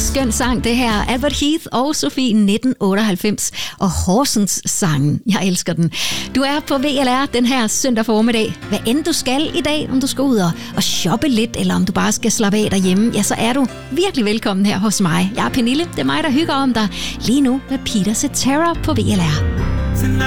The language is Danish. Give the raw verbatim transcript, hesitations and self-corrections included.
skøn sang, det her. Albert Heath og Sofie nitten otteoghalvfems og Horsens sangen. Jeg elsker den. Du er på V L R den her søndag formiddag. Hvad end du skal i dag, om du skal ud og, og shoppe lidt, eller om du bare skal slappe af derhjemme, ja, så er du virkelig velkommen her hos mig. Jeg er Pernille, det er mig, der hygger om dig. Lige nu med Peter Cetera på V L R.